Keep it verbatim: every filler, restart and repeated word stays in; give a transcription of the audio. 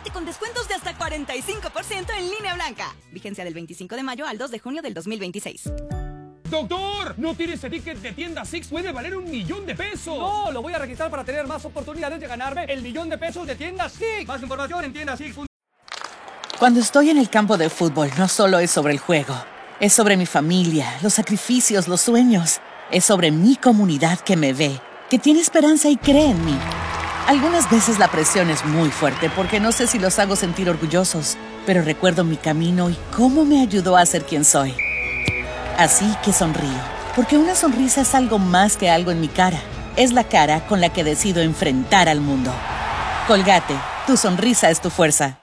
Llévate con descuentos de hasta cuarenta y cinco por ciento en Línea Blanca. Vigencia del veinticinco de mayo al dos de junio del dos mil veintiséis. ¡Doctor! ¿No tiene ese ticket de tienda Six? ¡Puede valer un millón de pesos! No, lo voy a registrar para tener más oportunidades de ganarme el millón de pesos de tienda Six. Más información en tienda Six. Cuando estoy en el campo de fútbol, no solo es sobre el juego. Es sobre mi familia, los sacrificios, los sueños. Es sobre mi comunidad que me ve, que tiene esperanza y cree en mí. Algunas veces la presión es muy fuerte porque no sé si los hago sentir orgullosos, pero recuerdo mi camino y cómo me ayudó a ser quien soy. Así que sonrío, porque una sonrisa es algo más que algo en mi cara. Es la cara con la que decido enfrentar al mundo. Colgate, tu sonrisa es tu fuerza.